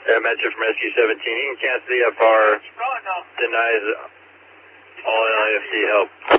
Metro from Rescue 17. Eaton cancel the FR. Denies all LAFC help.